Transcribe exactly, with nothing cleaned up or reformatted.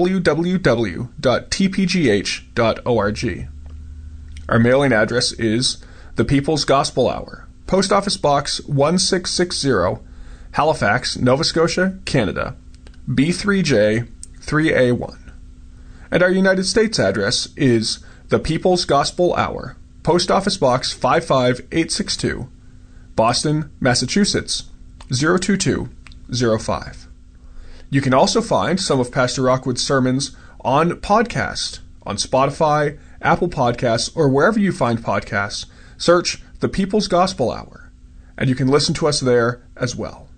w w w dot t p g h dot org. Our mailing address is The People's Gospel Hour, Post Office Box one six six zero, Halifax, Nova Scotia, Canada, B three J three A one. And our United States address is The People's Gospel Hour, Post Office Box five five eight six two, Boston, Massachusetts, zero two two zero five. You can also find some of Pastor Rockwood's sermons on podcast, on Spotify, Apple Podcasts, or wherever you find podcasts. Search The People's Gospel Hour, and you can listen to us there as well.